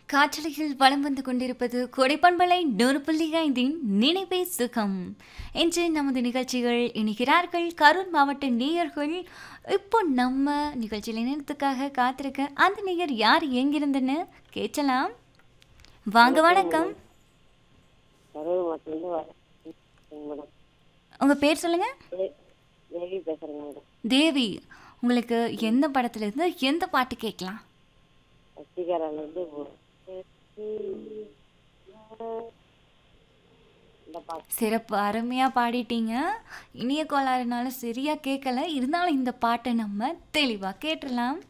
காற்றலையில் வலம் வந்து கொண்டிருப்பது கொடைப்பண்பலை 100.5 நினைவே சுகம். இன்று நமது நிகழ்ச்சிகள் இணைகிறார்கள் கரூர் மாவட்ட நேயர்கள். இப்போ நம்ம நிகழ்ச்சியில் இணையத்துக்காக காத்திருக்க அந்த நேயர் யார் எங்கிருந்துன்னு கேட்கலாம். வாங்க, வணக்கம். கரூர் மாவட்டத்துலேருந்து மேடம். உங்கள் பேர் சொல்லுங்க. தேவி பேசுகிறேங்க மேடம். தேவி, உங்களுக்கு எந்த படத்துலேருந்து எந்த பாட்டு கேட்கலாம்? சசிகலாலேருந்து இந்த பாட்டு. சிறப்பு, அருமையாக பாடிட்டீங்க. இனிய கோளாறுனால சரியாக கேட்கல, இருந்தாலும் இந்த பாட்டை நம்ம தெளிவாக கேட்டுடலாம்.